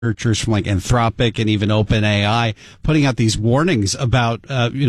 researchers from like Anthropic and even OpenAI putting out these warnings about,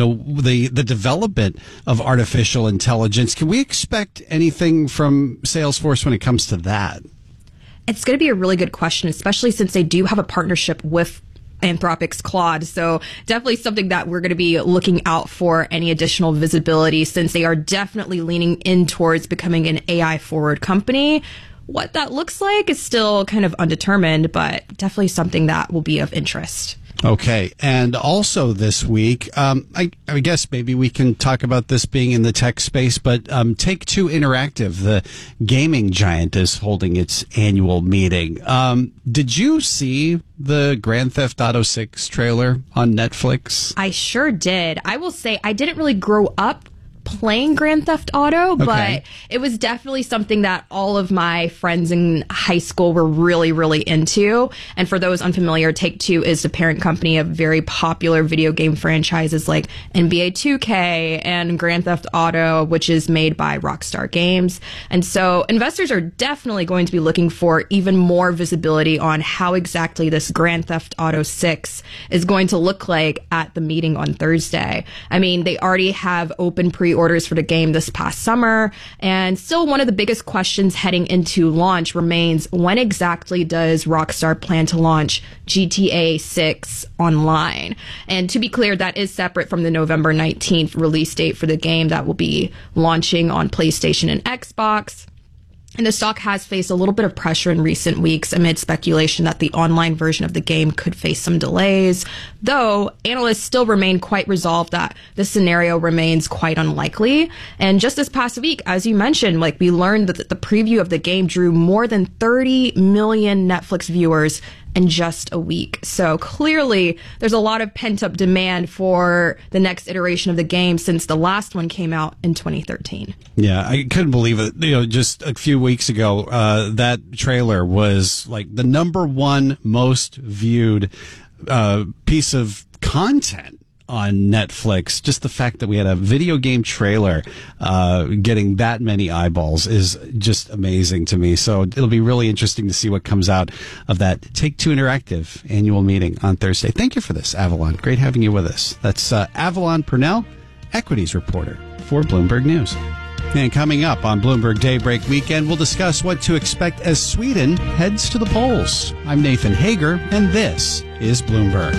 the development of artificial intelligence. Can we expect anything from Salesforce when it comes to that? It's going to be a really good question, especially since they do have a partnership with Anthropic's Claude. So definitely something that we're going to be looking out for any additional visibility, since they are definitely leaning in towards becoming an AI forward company. What that looks like is still kind of undetermined, but definitely something that will be of interest. Okay. And also this week, I guess maybe we can talk about this being in the tech space, but Take-Two Interactive, the gaming giant, is holding its annual meeting. Did you see the Grand Theft Auto 6 trailer on Netflix? I sure did. I will say I didn't really grow up playing Grand Theft Auto, but it was definitely something that all of my friends in high school were really, really into. And for those unfamiliar, Take-Two is the parent company of very popular video game franchises like NBA 2K and Grand Theft Auto, which is made by Rockstar Games. And so investors are definitely going to be looking for even more visibility on how exactly this Grand Theft Auto 6 is going to look like at the meeting on Thursday. I mean, they already have open pre-orders for the game this past summer, and still one of the biggest questions heading into launch remains, when exactly does Rockstar plan to launch GTA 6 online? And to be clear, that is separate from the November 19th release date for the game that will be launching on PlayStation and Xbox. And the stock has faced a little bit of pressure in recent weeks amid speculation that the online version of the game could face some delays, though analysts still remain quite resolved that this scenario remains quite unlikely. And just this past week, as you mentioned, we learned that the preview of the game drew more than 30 million Netflix viewers in just a week. So clearly there's a lot of pent-up demand for the next iteration of the game since the last one came out in 2013. Yeah, I couldn't believe it. Just a few weeks ago, that trailer was like the number one most viewed piece of content on Netflix. Just the fact that we had a video game trailer getting that many eyeballs is just amazing to me. So it'll be really interesting to see what comes out of that Take-Two Interactive annual meeting on Thursday. Thank you for this, Avalon. Great having you with us. That's Avalon Purnell, equities reporter for Bloomberg News. And coming up on Bloomberg Daybreak Weekend, we'll discuss what to expect as Sweden heads to the polls. I'm Nathan Hager, and this is Bloomberg.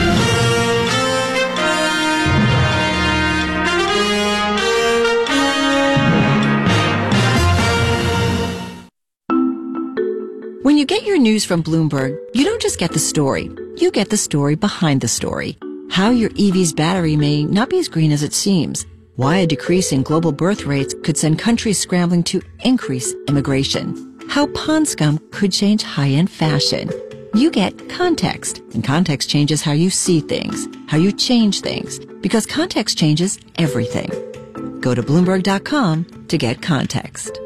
When you get your news from Bloomberg, you don't just get the story. You get the story behind the story. How your EV's battery may not be as green as it seems. Why a decrease in global birth rates could send countries scrambling to increase immigration. How pond scum could change high-end fashion. You get context, and context changes how you see things, how you change things, because context changes everything. Go to Bloomberg.com to get context.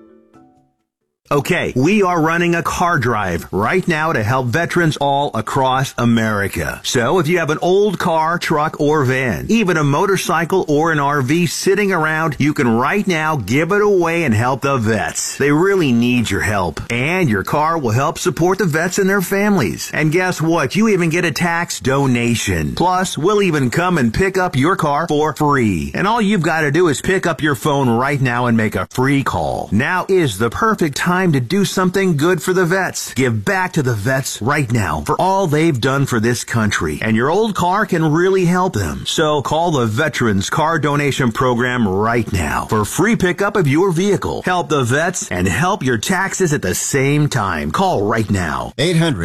Okay, we are running a car drive right now to help veterans all across America. So if you have an old car, truck, or van, even a motorcycle or an RV sitting around, you can right now give it away and help the vets. They really need your help. And your car will help support the vets and their families. And guess what? You even get a tax donation. Plus, we'll even come and pick up your car for free. And all you've got to do is pick up your phone right now and make a free call. Now is the perfect time to do something good for the vets. Give back to the vets right now for all they've done for this country. And your old car can really help them. So call the Veterans Car Donation Program right now for free pickup of your vehicle. Help the vets and help your taxes at the same time. Call right now.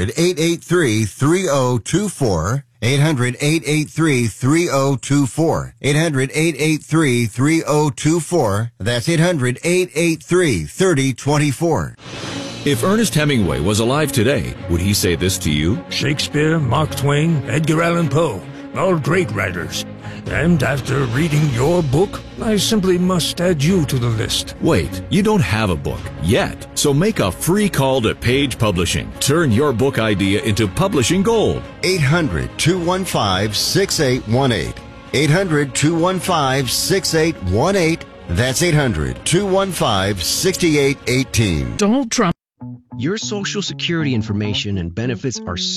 800-883-3024. 800-883-3024. 800-883-3024. That's 800-883-3024. If Ernest Hemingway was alive today, would he say this to you? Shakespeare, Mark Twain, Edgar Allan Poe, all great writers. And after reading your book, I simply must add you to the list. Wait, you don't have a book yet. So make a free call to Page Publishing. Turn your book idea into publishing gold. 800-215-6818. 800-215-6818. That's 800-215-6818. Donald Trump. Your Social Security information and benefits are